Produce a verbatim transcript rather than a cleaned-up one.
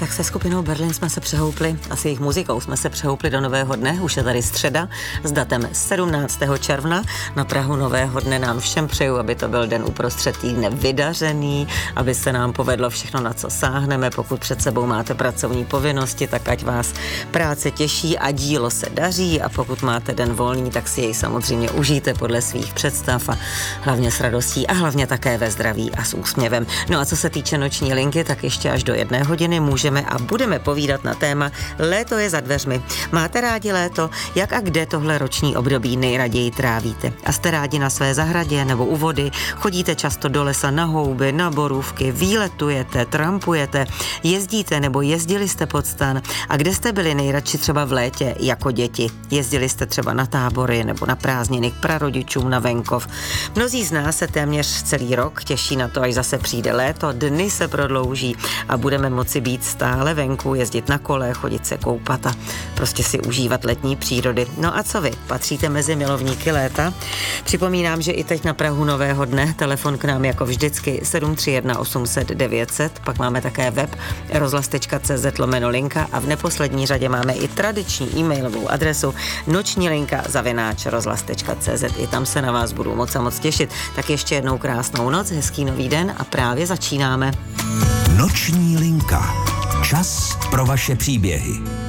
Tak se skupinou Berlin jsme se přehoupli, a s jejich muzikou jsme se přehoupli do nového dne, už je tady středa s datem sedmnáctého června. Na prahu nového dne nám všem přeju, aby to byl den uprostřed týdne vydařený, aby se nám povedlo všechno, na co sáhneme. Pokud před sebou máte pracovní povinnosti, tak ať vás práce těší a dílo se daří, a pokud máte den volný, tak si jej samozřejmě užijte podle svých představ a hlavně s radostí a hlavně také ve zdraví a s úsměvem. No a co se týče noční linky, tak ještě až do jedné hodiny můžeme a budeme povídat na téma Léto je za dveřmi. Máte rádi léto? Jak a kde tohle roční období nejraději trávíte? A jste rádi na své zahradě nebo u vody? Chodíte často do lesa na houby, na borůvky, výletujete, trampujete, jezdíte nebo jezdili jste pod stan? A kde jste byli nejradši třeba v létě jako děti? Jezdili jste třeba na tábory nebo na prázdniny k prarodičům na venkov? Mnozí z nás se téměř celý rok těší na to, až zase přijde léto, dny se prodlouží a budeme moci být stále venku, jezdit na kole, chodit se koupat a prostě si užívat letní přírody. No a co vy? Patříte mezi milovníky léta? Připomínám, že i teď na prahu nového dne telefon k nám jako vždycky sedm tři jedna osm set devět set, pak máme také web rozhlas tečka cé zet lomeno linka a v neposlední řadě máme i tradiční e-mailovou adresu noční linka zavináč rozhlas tečka cé zet. I tam se na vás budu moc a moc těšit. Tak ještě jednou krásnou noc, hezký nový den a právě začínáme. Noční linka. Čas pro vaše příběhy.